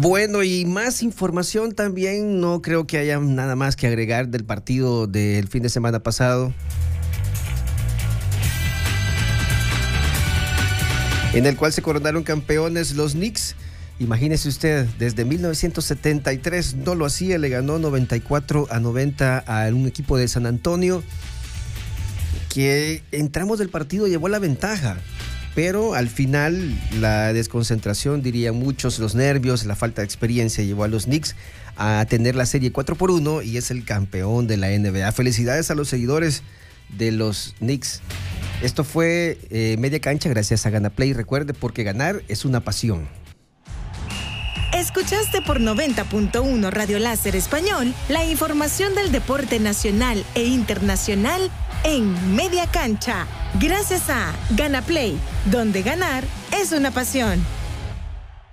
Bueno, y más información también, no creo que haya nada más que agregar del partido del fin de semana pasado, en el cual se coronaron campeones los Knicks. Imagínese usted, desde 1973 no lo hacía, le ganó 94-90 a un equipo de San Antonio, que entramos del partido llevó la ventaja, pero al final la desconcentración, dirían muchos, los nervios, la falta de experiencia llevó a los Knicks a tener la serie 4-1 y es el campeón de la NBA. Felicidades a los seguidores de los Knicks. Esto fue Media Cancha gracias a Ganaplay. Recuerde, porque ganar es una pasión. Escuchaste por 90.1 Radio Láser Español la información del deporte nacional e internacional en Media Cancha. Gracias a Ganaplay, donde ganar es una pasión.